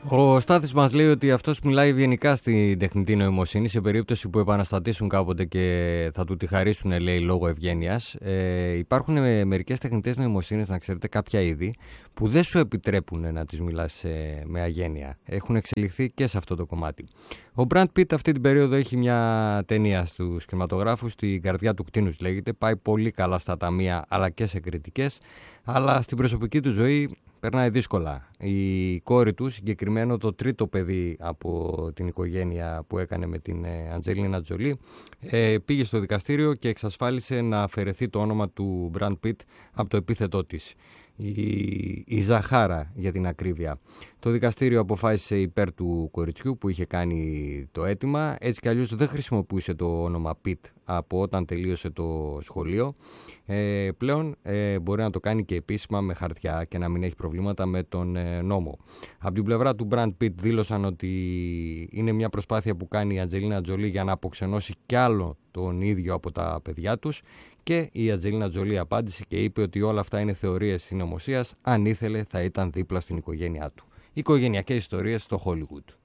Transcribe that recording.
Ο Στάθης μας λέει ότι αυτός μιλάει ευγενικά στην τεχνητή νοημοσύνη σε περίπτωση που επαναστατήσουν κάποτε και θα του τη χαρίσουν, λέει, λόγω ευγένειας. Υπάρχουν μερικές τεχνητές νοημοσύνες, να ξέρετε, κάποια είδη που δεν σου επιτρέπουν να τις μιλάς με αγένεια. Έχουν εξελιχθεί και σε αυτό το κομμάτι. Ο Brad Pitt αυτή την περίοδο έχει μια ταινία στους κινηματογράφους, «Στην καρδιά του κτήνους» λέγεται. Πάει πολύ καλά στα ταμεία αλλά και σε κριτικές, αλλά στην προσωπική του ζωή περνάει δύσκολα. Η κόρη του, συγκεκριμένο το τρίτο παιδί από την οικογένεια που έκανε με την Αντζελίνα Τζολί, πήγε στο δικαστήριο και εξασφάλισε να αφαιρεθεί το όνομα του Brad Pitt από το επίθετό της. Η Ζαχάρα, για την ακρίβεια. Το δικαστήριο αποφάσισε υπέρ του κοριτσιού που είχε κάνει το αίτημα. Έτσι κι αλλιώς δεν χρησιμοποιούσε το όνομα Pitt από όταν τελείωσε το σχολείο. Πλέον μπορεί να το κάνει και επίσημα με χαρτιά και να μην έχει προβλήματα με τον νόμο. Από την πλευρά του Brad Pitt δήλωσαν ότι είναι μια προσπάθεια που κάνει η Αντζελίνα Τζολί για να αποξενώσει κι άλλο τον ίδιο από τα παιδιά τους, και η Αντζελίνα Τζολί απάντησε και είπε ότι όλα αυτά είναι θεωρίες συνωμοσίας. Αν ήθελε θα ήταν δίπλα στην οικογένειά του. Οικογενειακές ιστορίες στο Hollywood.